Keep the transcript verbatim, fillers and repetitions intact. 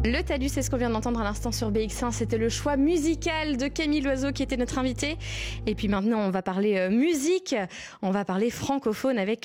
Le Talus, c'est ce qu'on vient d'entendre à l'instant sur B X un. C'était le choix musical de Camille Loiseau qui était notre invité. Et puis maintenant, on va parler musique. On va parler francophone avec